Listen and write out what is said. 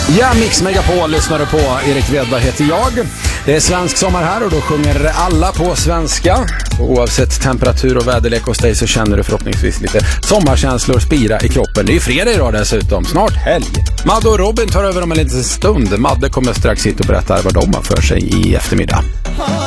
Ja, Mix Megapol lyssnar du på. Erik Vedberg heter jag. Det är svensk sommar här och då sjunger alla på svenska. Oavsett temperatur och väderlek hos dig så känner du förhoppningsvis lite sommarkänslor spira i kroppen. Det är fredag idag dessutom, snart helg. Madde och Robin tar över om en liten stund. Madde kommer strax hit och berättar vad de har för sig i eftermiddag.